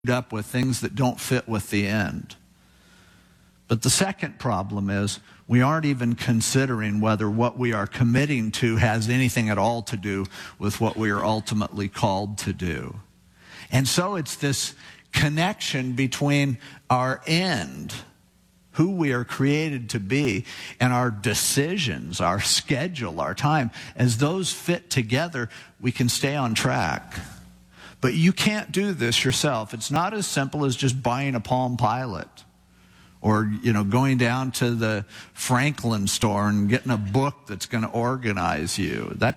up with things that don't fit with the end. But the second problem is we aren't even considering whether what we are committing to has anything at all to do with what we are ultimately called to do. And so it's this connection between our end, who we are created to be, and our decisions, our schedule, our time. As those fit together, we can stay on track. But you can't do this yourself. It's not as simple as just buying a Palm Pilot or, going down to the Franklin store and getting a book that's going to organize you. That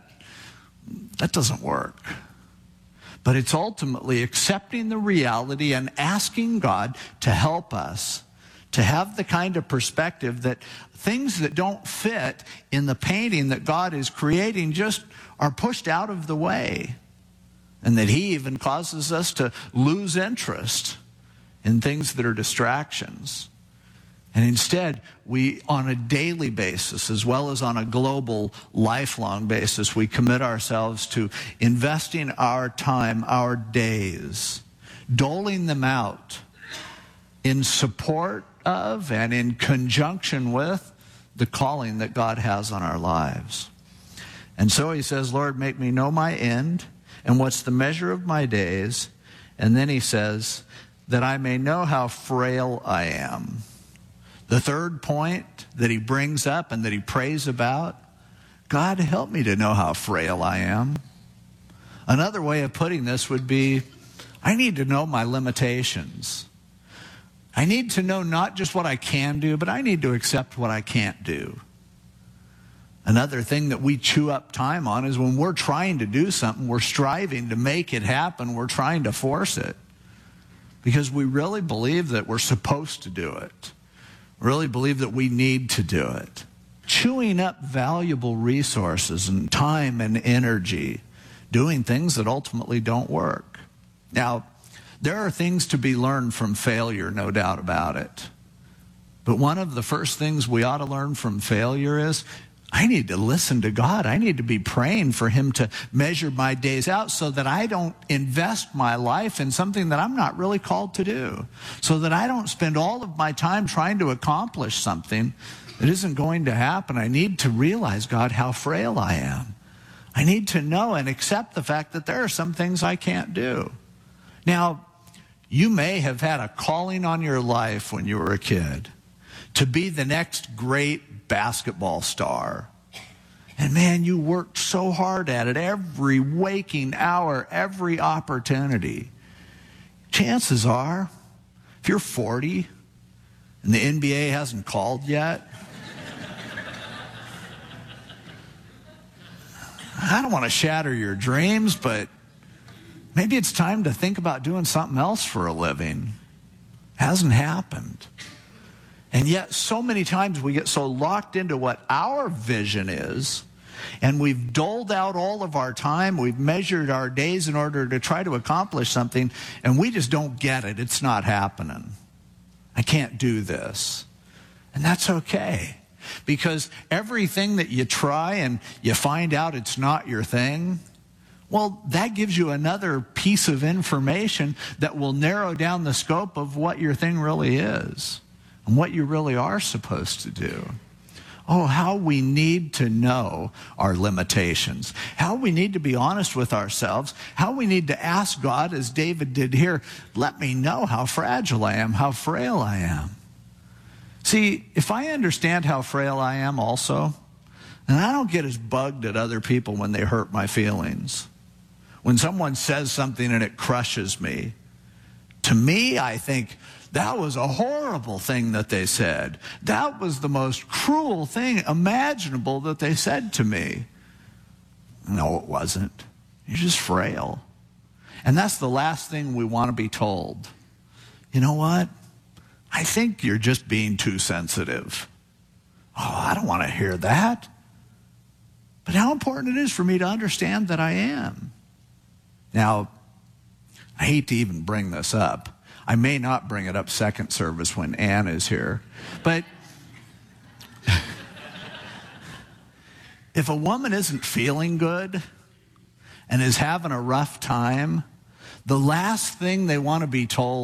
doesn't work. But it's ultimately accepting the reality and asking God to help us to have the kind of perspective that things that don't fit in the painting that God is creating just are pushed out of the way. And that He even causes us to lose interest in things that are distractions. And instead, we, on a daily basis, as well as on a global, lifelong basis, we commit ourselves to investing our time, our days, doling them out in support of and in conjunction with the calling that God has on our lives. And so he says, Lord, make me know my end and what's the measure of my days. And then he says, that I may know how frail I am. The third point that he brings up and that he prays about, God, help me to know how frail I am. Another way of putting this would be, I need to know my limitations. I need to know not just what I can do, but I need to accept what I can't do. Another thing that we chew up time on is when we're trying to do something, we're striving to make it happen, we're trying to force it. Because we really believe that we're supposed to do it. Really believe that we need to do it. Chewing up valuable resources and time and energy, doing things that ultimately don't work. Now, there are things to be learned from failure, no doubt about it. But one of the first things we ought to learn from failure is, I need to listen to God. I need to be praying for Him to measure my days out so that I don't invest my life in something that I'm not really called to do. So that I don't spend all of my time trying to accomplish something that isn't going to happen. I need to realize, God, how frail I am. I need to know and accept the fact that there are some things I can't do. Now, you may have had a calling on your life when you were a kid to be the next great basketball star. And man, you worked so hard at it every waking hour, every opportunity. Chances are, if you're 40 and the NBA hasn't called yet, I don't want to shatter your dreams, but maybe it's time to think about doing something else for a living. Hasn't happened. And yet, so many times we get so locked into what our vision is, and we've doled out all of our time, we've measured our days in order to try to accomplish something, and we just don't get it. It's not happening. I can't do this. And that's okay. Because everything that you try and you find out it's not your thing, well, that gives you another piece of information that will narrow down the scope of what your thing really is and what you really are supposed to do. Oh, how we need to know our limitations, how we need to be honest with ourselves, how we need to ask God, as David did here, let me know how fragile I am, how frail I am. See, if I understand how frail I am also, then I don't get as bugged at other people when they hurt my feelings. When someone says something and it crushes me, to me, I think, that was a horrible thing that they said. That was the most cruel thing imaginable that they said to me. No, it wasn't. You're just frail. And that's the last thing we want to be told. You know what? I think you're just being too sensitive. Oh, I don't want to hear that. But how important it is for me to understand that I am. Now, I hate to even bring this up. I may not bring it up second service when Ann is here. But if a woman isn't feeling good and is having a rough time, The last thing they want to be told